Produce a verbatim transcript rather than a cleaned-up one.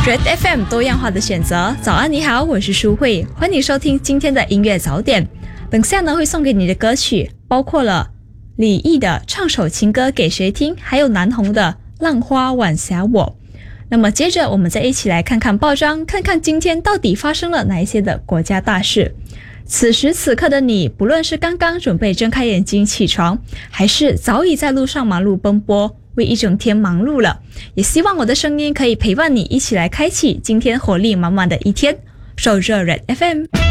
Red F M 多样化的选择，早安你好，我是舒慧，欢迎收听今天的音乐早点。等下呢会送给你的歌曲包括了李毅的唱首情歌给谁听，还有南红的浪花晚霞我。那么接着我们再一起来看看报章，看看今天到底发生了哪一些的国家大事。此时此刻的你，不论是刚刚准备睁开眼睛起床，还是早已在路上忙碌奔波，为一整天忙碌了，也希望我的声音可以陪伴你一起来开启今天活力满满的一天。守着 Red F M。